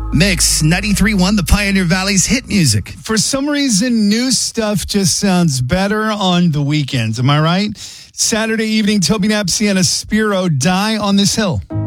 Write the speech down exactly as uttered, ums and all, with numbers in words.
Mix ninety-three point one, the Pioneer Valley's hit music. For some reason, new stuff just sounds better on the weekends. Am I right? Saturday evening, Toby Napsy and Aspiro die on this hill.